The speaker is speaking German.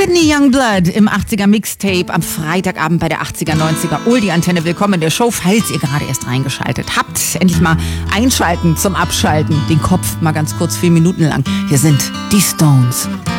Sydney Youngblood im 80er Mixtape am Freitagabend bei der 80er, 90er Oldie-Antenne. Willkommen in der Show, falls ihr gerade erst reingeschaltet habt. Endlich mal einschalten zum Abschalten. Den Kopf mal ganz kurz 4 Minuten lang. Hier sind die Stones.